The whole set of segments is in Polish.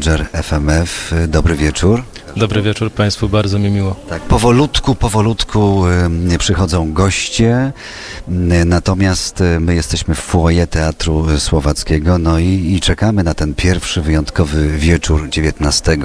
menedżer FMF. Dobry wieczór. Dobry wieczór Państwu, bardzo mi miło. Tak, powolutku przychodzą goście, natomiast my jesteśmy w foyer Teatru Słowackiego, no i czekamy na ten pierwszy wyjątkowy wieczór 19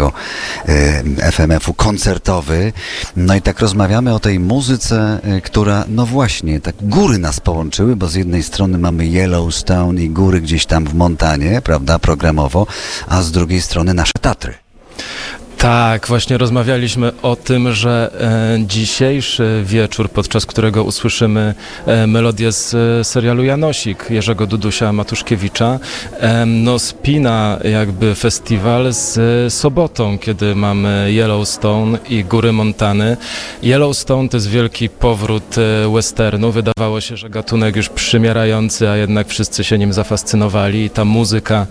FMF-u, koncertowy. No i tak rozmawiamy o tej muzyce, która, no właśnie, tak góry nas połączyły, bo z jednej strony mamy Yellowstone i góry gdzieś tam w Montanie, prawda, programowo, a z drugiej strony nasze Tatry. Tak, właśnie rozmawialiśmy o tym, że dzisiejszy wieczór, podczas którego usłyszymy melodię z serialu Janosik Jerzego Dudusia Matuszkiewicza, no spina jakby festiwal z sobotą, kiedy mamy Yellowstone i góry Montany. Yellowstone to jest wielki powrót westernu. Wydawało się, że gatunek już przymierający, a jednak wszyscy się nim zafascynowali i ta muzyka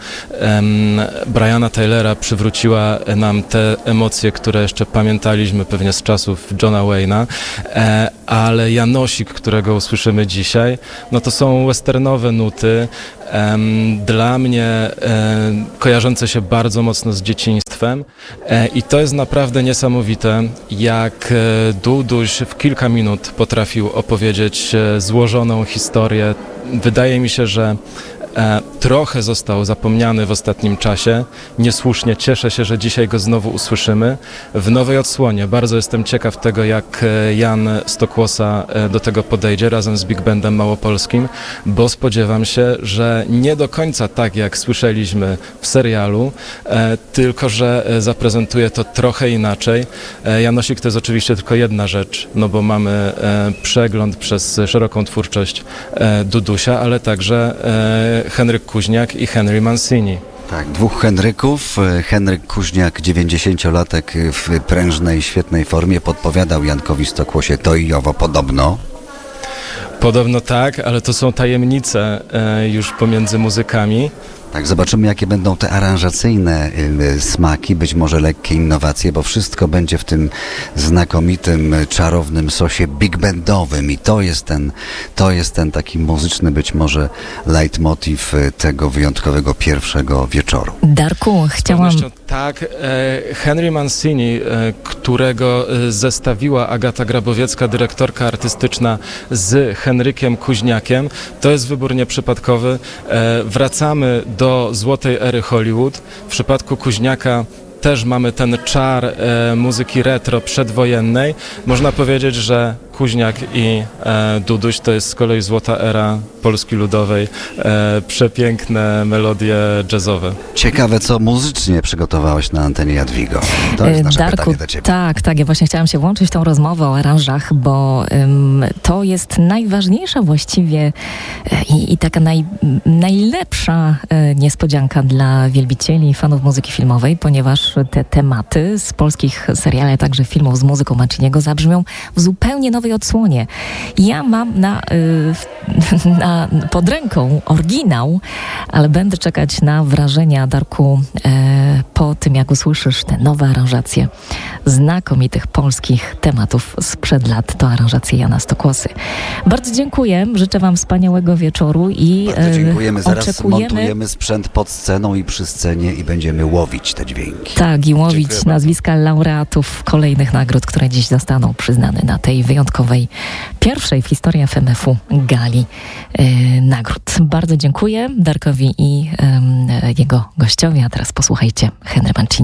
Briana Taylora przywróciła nam te emocje, które jeszcze pamiętaliśmy pewnie z czasów Johna Wayne'a, ale Janosik, którego usłyszymy dzisiaj, no to są westernowe nuty, dla mnie kojarzące się bardzo mocno z dzieciństwem i to jest naprawdę niesamowite, jak Duduś w kilka minut potrafił opowiedzieć złożoną historię. Wydaje mi się, że trochę został zapomniany w ostatnim czasie. Niesłusznie cieszę się, że dzisiaj go znowu usłyszymy w nowej odsłonie. Bardzo jestem ciekaw tego, jak Jan Stokłosa do tego podejdzie razem z Big Bandem Małopolskim, bo spodziewam się, że nie do końca tak, jak słyszeliśmy w serialu, tylko że zaprezentuje to trochę inaczej. Janosik to jest oczywiście tylko jedna rzecz, no bo mamy przegląd przez szeroką twórczość Dudusia, ale także Henryk Kuźniak i Henry Mancini. Tak, dwóch Henryków. Henryk Kuźniak, 90-latek w prężnej, świetnej formie, podpowiadał Jankowi Stokłosie to i owo podobno. Podobno tak, ale to są tajemnice już pomiędzy muzykami. Tak, zobaczymy, jakie będą te aranżacyjne smaki, być może lekkie innowacje, bo wszystko będzie w tym znakomitym, czarownym sosie big bandowym i to jest ten taki muzyczny być może leitmotiv tego wyjątkowego pierwszego wieczoru. Darku, chciałam... Tak, Henry Mancini, którego zestawiła Agata Grabowiecka, dyrektorka artystyczna, z Henrykiem Kuźniakiem, to jest wybór nieprzypadkowy. Wracamy do złotej ery Hollywood. W przypadku Kuźniaka też mamy ten czar muzyki retro przedwojennej. Można powiedzieć, że Kuźniak i Duduś to jest z kolei złota era Polski Ludowej. Przepiękne melodie jazzowe. Ciekawe, co muzycznie przygotowałeś na antenie Jadwigo. To jest nasze Darku, pytanie do Ciebie. Tak, ja właśnie chciałam się włączyć w tą rozmowę o aranżach, bo to jest najważniejsza właściwie i taka najlepsza niespodzianka dla wielbicieli i fanów muzyki filmowej, ponieważ te tematy z polskich seriali, a także filmów z muzyką Manciniego zabrzmią w zupełnie nowej odsłonie. Ja mam pod ręką oryginał, ale będę czekać na wrażenia, Darku, po tym, jak usłyszysz te nowe aranżacje znakomitych polskich tematów sprzed lat. To aranżacje Jana Stokłosy. Bardzo dziękuję, życzę Wam wspaniałego wieczoru i bardzo dziękujemy. Zaraz oczekujemy... montujemy sprzęt pod sceną i przy scenie i będziemy łowić te dźwięki. Tak, i łowić nazwiska laureatów kolejnych nagród, które dziś zostaną przyznane na tej wyjątkowej, pierwszej w historii FMF-u gali nagród. Bardzo dziękuję Darkowi i jego gościowi, a teraz posłuchajcie Henry Mancini.